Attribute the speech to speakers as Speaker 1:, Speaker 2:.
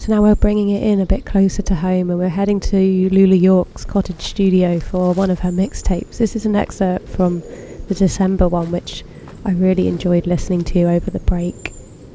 Speaker 1: So now we're bringing it in a bit closer to home, and we're heading to Lula York's cottage studio for one of her mixtapes. This is an excerpt from the December one, which I really enjoyed listening to over the break.